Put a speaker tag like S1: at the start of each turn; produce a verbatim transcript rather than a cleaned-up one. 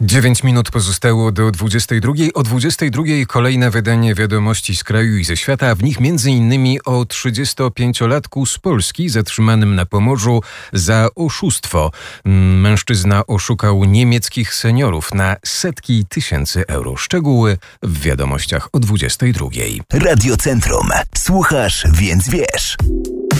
S1: Dziewięć minut pozostało do dwudziestej drugiej. O dwudziestej drugiej kolejne wydanie wiadomości z kraju i ze świata, a w nich między innymi o trzydziestopięciolatku z Polski zatrzymanym na Pomorzu za oszustwo. Mężczyzna oszukał niemieckich seniorów na setki tysięcy euro. Szczegóły w wiadomościach o dwudziestej drugiej.
S2: Radio Centrum. Słuchasz, więc wiesz.